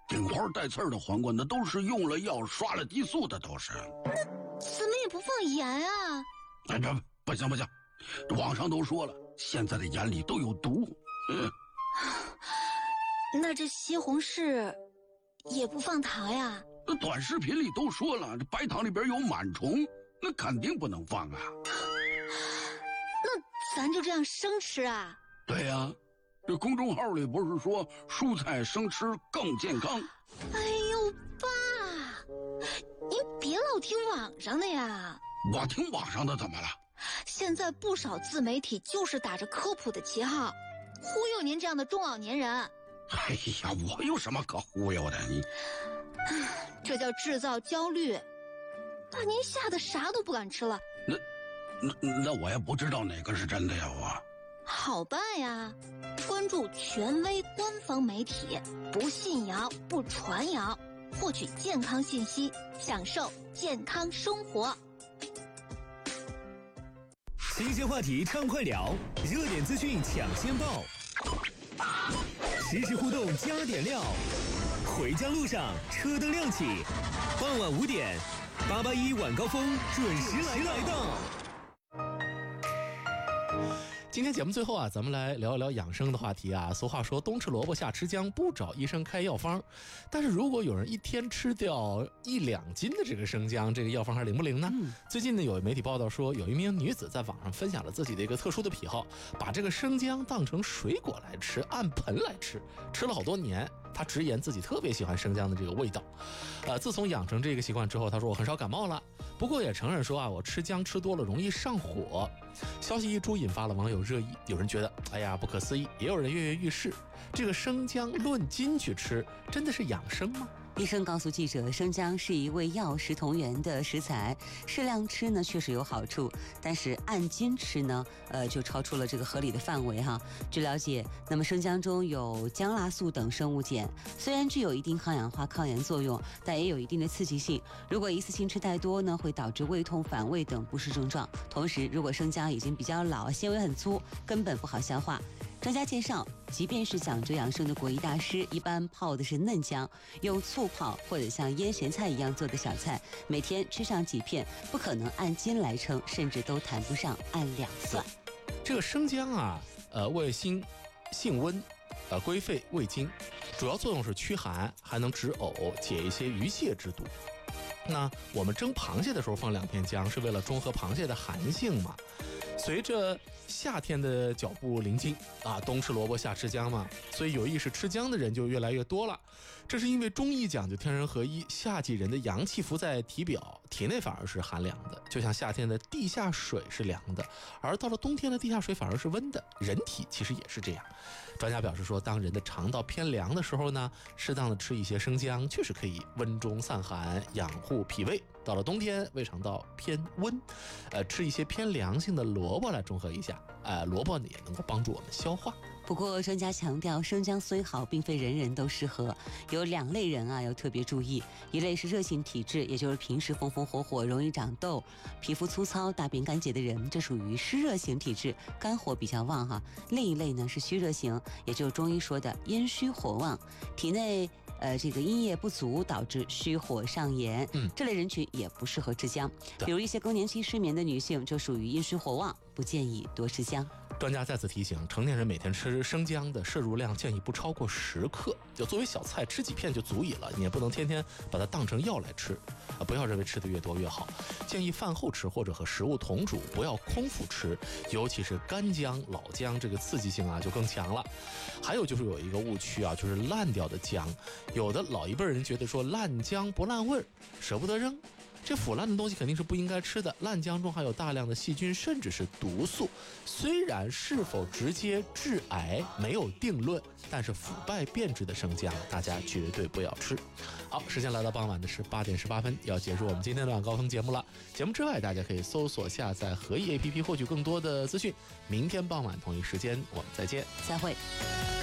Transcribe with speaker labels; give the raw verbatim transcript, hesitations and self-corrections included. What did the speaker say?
Speaker 1: 顶花带刺儿的黄瓜，那都是用了药、刷了激素的，都是。
Speaker 2: 那怎么也不放盐啊？
Speaker 1: 哎，这不行不行，网上都说了，现在的盐里都有毒。嗯，
Speaker 2: 那这西红柿也不放糖呀？
Speaker 1: 那短视频里都说了，这白糖里边有螨虫，那肯定不能放啊。
Speaker 2: 那咱就这样生吃啊？
Speaker 1: 对呀、啊，这公众号里不是说蔬菜生吃更健康？
Speaker 2: 哎呦，爸，您别老听网上的呀。
Speaker 1: 我听网上的怎么了？
Speaker 2: 现在不少自媒体就是打着科普的旗号，忽悠您这样的中老年人。
Speaker 1: 哎呀，我有什么可忽悠的？你，
Speaker 2: 这叫制造焦虑，把您吓得啥都不敢吃了。
Speaker 1: 那，那那我也不知道哪个是真的呀，我。
Speaker 2: 好办呀，关注权威官方媒体，不信谣不传谣，获取健康信息，享受健康生活。
Speaker 3: 新鲜话题畅快聊，热点资讯抢先报，实时互动加点料。回家路上车灯亮起，傍晚五点，八八一晚高峰准时来到。
Speaker 4: 今天节目最后啊，咱们来聊一聊养生的话题啊。俗话说，冬吃萝卜夏吃姜，不找医生开药方。但是如果有人一天吃掉一两斤的这个生姜，这个药方还灵不灵呢？嗯、最近呢，有媒体报道说，有一名女子在网上分享了自己的一个特殊的癖好，把这个生姜当成水果来吃，按盆来吃，吃了好多年。她直言自己特别喜欢生姜的这个味道，呃，自从养成这个习惯之后，她说我很少感冒了。不过也承认说啊，我吃姜吃多了容易上火。消息一出，引发了网友热议，有人觉得哎呀不可思议，也有人跃跃欲试。这个生姜论斤去吃，真的是养生吗？
Speaker 5: 医生告诉记者，生姜是一味药食同源的食材，适量吃呢确实有好处，但是按斤吃呢，呃，就超出了这个合理的范围哈。据了解，那么生姜中有姜辣素等生物碱，虽然具有一定抗氧化、抗炎作用，但也有一定的刺激性。如果一次性吃太多呢，会导致胃痛、反胃等不适症状。同时，如果生姜已经比较老，纤维很粗，根本不好消化。专家介绍，即便是讲究养生的国医大师，一般泡的是嫩姜，用醋泡或者像腌咸菜一样做的小菜，每天吃上几片，不可能按斤来称，甚至都谈不上按两算。
Speaker 4: 这个生姜啊，呃，味辛、性温，呃，归肺胃经，主要作用是驱寒，还能止呕，解一些鱼泻之毒。那我们蒸螃蟹的时候放两片姜，是为了中和螃蟹的寒性嘛？随着夏天的脚步临近啊，冬吃萝卜夏吃姜嘛，所以有意识吃姜的人就越来越多了。这是因为中医讲究天人合一，夏季人的阳气浮在体表，体内反而是寒凉的，就像夏天的地下水是凉的，而到了冬天的地下水反而是温的，人体其实也是这样。专家表示说，当人的肠道偏凉的时候呢，适当的吃一些生姜，确实可以温中散寒，养护脾胃。到了冬天，胃肠道偏温，呃，吃一些偏凉性的萝卜来中和一下，呃，萝卜呢也能够帮助我们消化。
Speaker 5: 不过专家强调，生姜虽好，并非人人都适合，有两类人啊要特别注意。一类是热性体质，也就是平时风风火火、容易长痘、皮肤粗糙、大便干结的人，这属于湿热型体质，肝火比较旺哈。另一类呢是虚热型，也就是中医说的阴虚火旺，体内呃，这个阴液不足导致虚火上炎，嗯，这类人群也不适合吃姜。比如一些更年期失眠的女性，就属于阴虚火旺，不建议多吃姜。
Speaker 4: 专家再次提醒，成年人每天吃生姜的摄入量建议不超过十克，就作为小菜吃几片就足以了，你也不能天天把它当成药来吃，啊，不要认为吃的越多越好。建议饭后吃或者和食物同煮，不要空腹吃，尤其是干姜、老姜，这个刺激性啊就更强了。还有就是有一个误区啊，就是烂掉的姜，有的老一辈人觉得说烂姜不烂味儿，舍不得扔。这腐烂的东西肯定是不应该吃的，烂姜中含有大量的细菌，甚至是毒素。虽然是否直接致癌没有定论，但是腐败变质的生姜，大家绝对不要吃。好，时间来到傍晚的十八点十八分，要结束我们今天的晚高峰节目了。节目之外，大家可以搜索下载合意 A P P 获取更多的资讯。明天傍晚同一时间，我们再见，
Speaker 5: 再会。